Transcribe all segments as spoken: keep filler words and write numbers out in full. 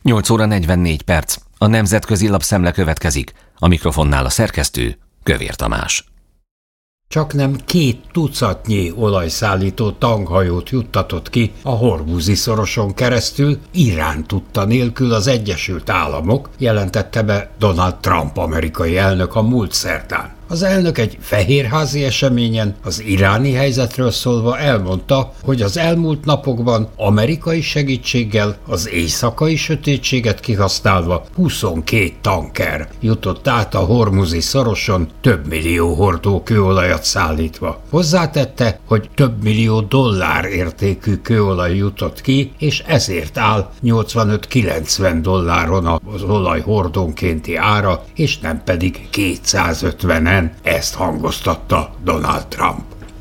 nyolc óra negyvennégy perc. A Nemzetközi Lapszemle következik. A mikrofonnál a szerkesztő, Kövér Tamás. Csaknem két tucatnyi olajszállító tankhajót juttatott ki a Hormuzi szoroson keresztül, Irán tudta nélkül az Egyesült Államok, jelentette be Donald Trump amerikai elnök a múlt szerdán. Az elnök egy fehérházi eseményen az iráni helyzetről szólva elmondta, hogy az elmúlt napokban amerikai segítséggel az éjszakai sötétséget kihasználva huszonkét tanker jutott át a Hormuzi szoroson több millió hordó kőolajat szállítva. Hozzátette, hogy több millió dollár értékű kőolaj jutott ki, és ezért áll nyolcvanöt-kilencven dolláron az olaj hordónkénti ára, és nem pedig kétszázötvenen. Ezt hangoztatta Donald Trump.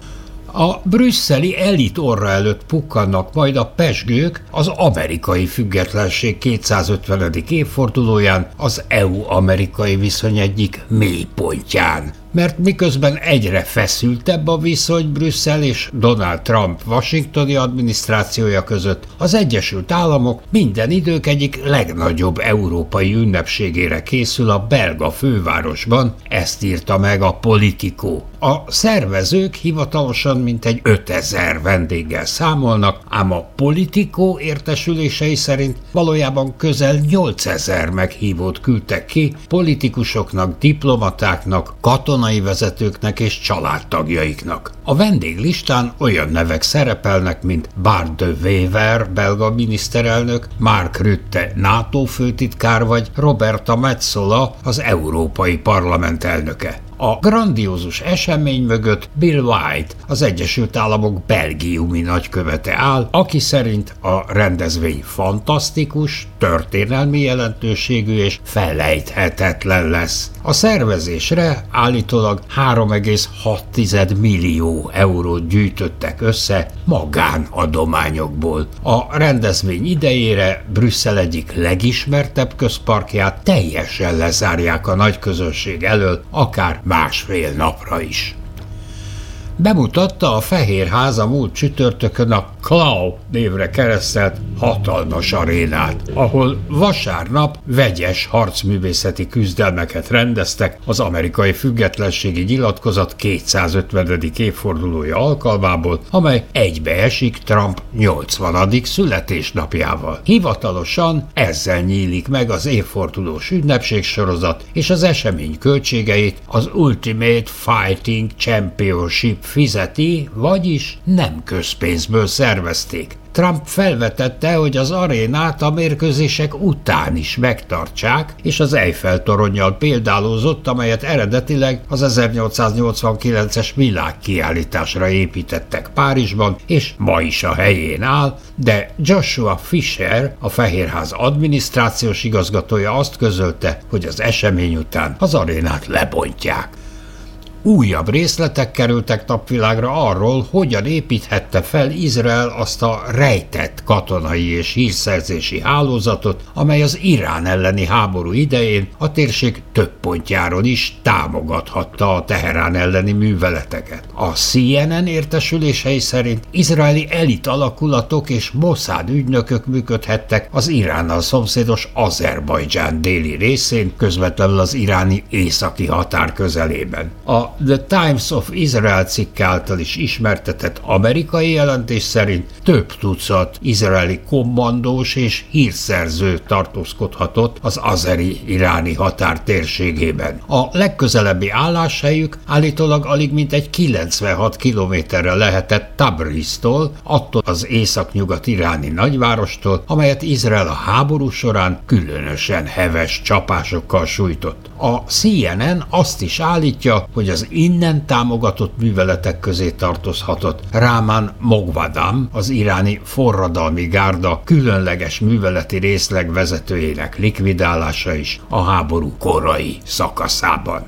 A brüsszeli elit orra előtt pukkannak majd a pezsgők az amerikai függetlenség kétszázötvenedik évfordulóján, az é u-amerikai viszony egyik mélypontján. Mert miközben egyre feszültebb a viszony Brüsszel és Donald Trump washingtoni adminisztrációja között, az Egyesült Államok minden idők egyik legnagyobb európai ünnepségére készül a belga fővárosban, ezt írta meg a Politico. A szervezők hivatalosan mintegy ötezer vendéggel számolnak, ám a Politico értesülései szerint valójában közel nyolcezer meghívót küldtek ki politikusoknak, diplomatáknak, katonai vezetőknek és családtagjaiknak. A vendéglistán olyan nevek szerepelnek, mint Bart de Wever, belga miniszterelnök, Mark Rutte, NATO főtitkár vagy Roberta Metsola, az Európai Parlament elnöke. A grandiózus esemény mögött Bill White, az Egyesült Államok belgiumi nagykövete áll, aki szerint a rendezvény fantasztikus, történelmi jelentőségű és felejthetetlen lesz. A szervezésre állítólag három egész hat millió eurót gyűjtöttek össze magánadományokból. A rendezvény idejére Brüsszel egyik legismertebb közparkját teljesen lezárják a nagyközönség elől, akár másfél napra is. Bemutatta a Fehérház a múlt csütörtökön a Clow névre keresztelt hatalmas arénát, ahol vasárnap vegyes harcművészeti küzdelmeket rendeztek az amerikai függetlenségi nyilatkozat kétszázötvenedik évfordulója alkalmából, amely egybeesik Trump nyolcvanadik születésnapjával. Hivatalosan ezzel nyílik meg az évfordulós ünnepségsorozat, és az esemény költségeit az Ultimate Fighting Championship fizeti, vagyis nem közpénzből szervezték. Trump felvetette, hogy az arénát a mérkőzések után is megtartsák, és az Eiffel-toronnyal példálózott, amelyet eredetileg az ezernyolcszáznyolcvankilences világkiállításra építettek Párizsban, és ma is a helyén áll, de Joshua Fisher, a Fehérház adminisztrációs igazgatója azt közölte, hogy az esemény után az arénát lebontják. Újabb részletek kerültek napvilágra arról, hogyan építhette fel Izrael azt a rejtett katonai és hírszerzési hálózatot, amely az Irán elleni háború idején a térség több pontjáron is támogathatta a Teherán elleni műveleteket. A C N N értesülései szerint izraeli elit alakulatok és Mossad ügynökök működhettek az Iránnal szomszédos Azerbajdzsán déli részén, közvetlenül az iráni északi határ közelében. A The Times of Israel cikk által is ismertetett amerikai jelentés szerint több tucat izraeli kommandós és hírszerző tartózkodhatott az azeri-iráni határ térségében. A legközelebbi álláshelyük állítólag alig mintegy kilencvenhat kilométerre lehetett Tabriztól, attól az északnyugat iráni nagyvárostól, amelyet Izrael a háború során különösen heves csapásokkal sújtott. A C N N azt is állítja, hogy az innen támogatott műveletek közé tartozhatott Rámán Mogvadam, az iráni forradalmi gárda különleges műveleti részleg vezetőjének likvidálása is a háború korai szakaszában.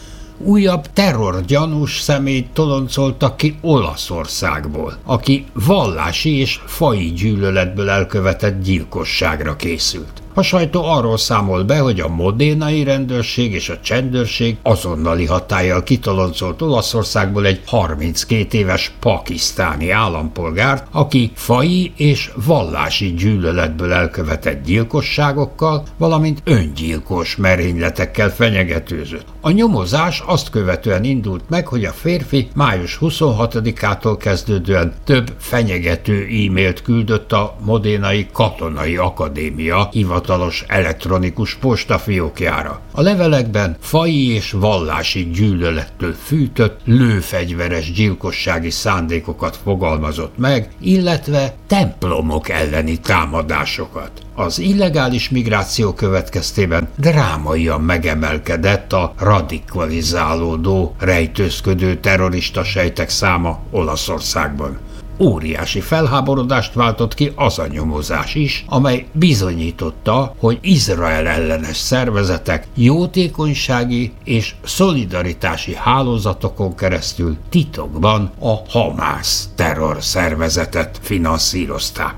Újabb terrorgyanús személyt toloncoltak ki Olaszországból, aki vallási és faji gyűlöletből elkövetett gyilkosságra készült. A sajtó arról számol be, hogy a modénai rendőrség és a csendőrség azonnali hatállyal kitoloncolt Olaszországból egy harminckét éves pakisztáni állampolgárt, aki faji és vallási gyűlöletből elkövetett gyilkosságokkal, valamint öngyilkos merényletekkel fenyegetőzött. A nyomozás azt követően indult meg, hogy a férfi május huszonhatodikától kezdődően több fenyegető e-mailt küldött a modénai katonai akadémia hivatalos elektronikus postafiókjára. A levelekben faji és vallási gyűlölettől fűtött, lőfegyveres gyilkossági szándékokat fogalmazott meg, illetve templomok elleni támadásokat. Az illegális migráció következtében drámaian megemelkedett a radikalizálódó, rejtőzködő terrorista sejtek száma Olaszországban. Óriási felháborodást váltott ki az a nyomozás is, amely bizonyította, hogy Izrael ellenes szervezetek jótékonysági és szolidaritási hálózatokon keresztül titokban a Hamász terrorszervezetet finanszírozták.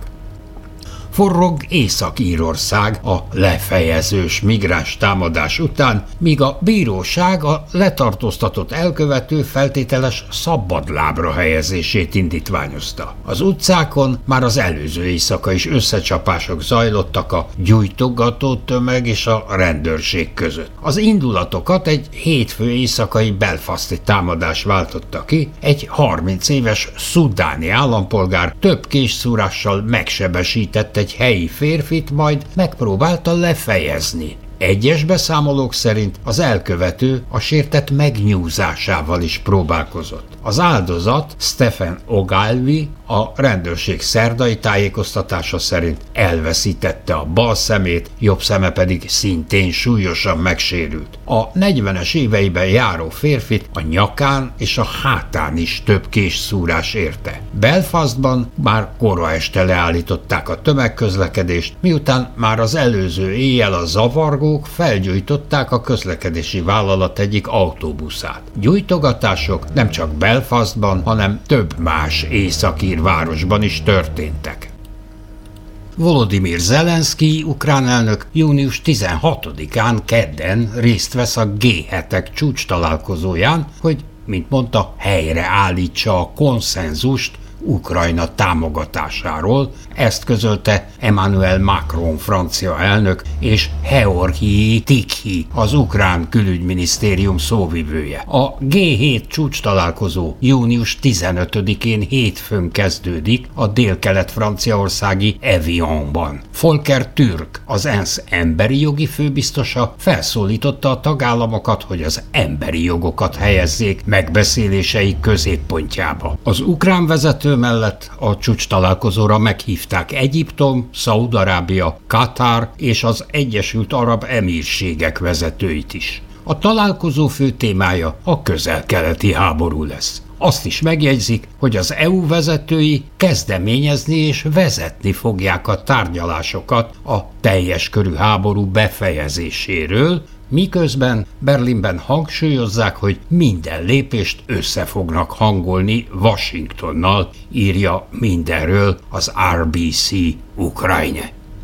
Forrog Észak-Írország a lefejezős migráns támadás után, míg a bíróság a letartóztatott elkövető feltételes szabadlábra helyezését indítványozta. Az utcákon már az előző éjszaka is összecsapások zajlottak a gyújtogató tömeg és a rendőrség között. Az indulatokat egy hétfő éjszakai belfasti támadás váltotta ki, egy harminc éves szudáni állampolgár több késszúrással megsebesített egy helyi férfit, majd megpróbálta lefejezni. Egyes beszámolók szerint az elkövető a sértett megnyúzásával is próbálkozott. Az áldozat, Stephen Ogilvy, a rendőrség szerdai tájékoztatása szerint elveszítette a bal szemét, jobb szeme pedig szintén súlyosan megsérült. A negyvenes éveiben járó férfit a nyakán és a hátán is több késszúrás érte. Belfastban már kora este leállították a tömegközlekedést, miután már az előző éjjel a zavargók felgyújtották a közlekedési vállalat egyik autóbuszát. Gyújtogatások nem csak Belfastban, hanem több más északír városban is történtek. Volodymyr Zelenszkij ukrán elnök június tizenhatodikán kedden részt vesz a gé hetek csúcs találkozóján, hogy, mint mondta, helyreállítsa a konszenzust Ukrajna támogatásáról, ezt közölte Emmanuel Macron francia elnök és Georgij Tikhi, az ukrán külügyminisztérium szóvivője. A gé hét csúcs találkozó június tizenötödikén hétfőn kezdődik a délkelet-franciaországi Evianban. Volker Türk, az ENSZ emberi jogi főbiztosa felszólította a tagállamokat, hogy az emberi jogokat helyezzék megbeszéléseik középpontjába. Az ukrán vezető mellett a csúcs találkozóra meghívták Egyiptom, Szaúd-Arábia, Katár és az Egyesült Arab Emírségek vezetőit is. A találkozó fő témája a közel-keleti háború lesz. Azt is megjegyzik, hogy az é u vezetői kezdeményezni és vezetni fogják a tárgyalásokat a teljes körű háború befejezéséről, miközben Berlinben hangsúlyozzák, hogy minden lépést össze fognak hangolni Washingtonnal, írja mindenről az er bé cé Ukrajna.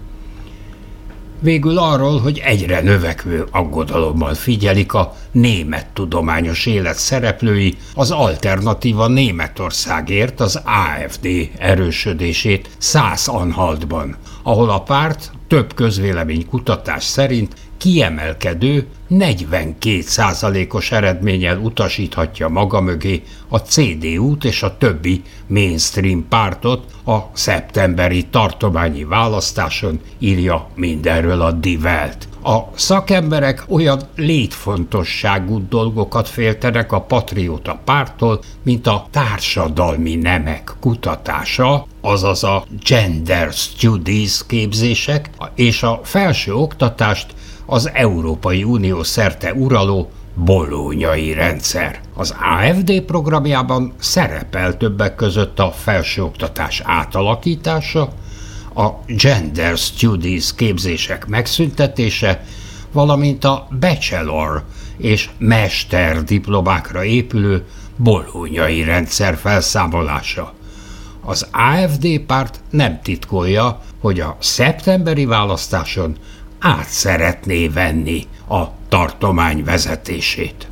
Végül arról, hogy egyre növekvő aggodalommal figyelik a német tudományos élet szereplői az Alternatíva Németországért, az á ef dé erősödését Szász-Anhaltban, ahol a párt több közvéleménykutatás szerint kiemelkedő negyvenkét százalékos eredménnyel utasíthatja maga mögé a cé dé út és a többi mainstream pártot a szeptemberi tartományi választáson, írja mindenről a Die Welt. A szakemberek olyan létfontosságú dolgokat féltenek a patrióta párttól, mint a társadalmi nemek kutatása, azaz a gender studies képzések és a felső oktatást az Európai Unió szerte uraló bolónyai rendszer. Az á ef dé programjában szerepel többek között a felsőoktatás átalakítása, a gender studies képzések megszüntetése, valamint a bachelor és mester diplomákra épülő bolónyai rendszer felszámolása. Az á ef dé párt nem titkolja, hogy a szeptemberi választáson át szeretné venni a tartomány vezetését.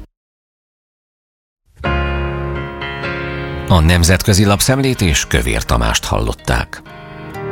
A Nemzetközi Lapszemlét és Kövér Tamást hallották.